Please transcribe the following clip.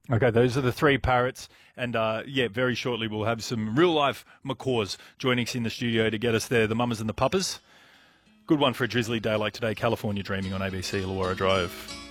Okay, those are the three parrots. And yeah, very shortly we'll have some real life macaws joining us in the studio to get us there, the mamas and the papas. Good one for a drizzly day like today, California Dreaming on ABC Illawarra Drive.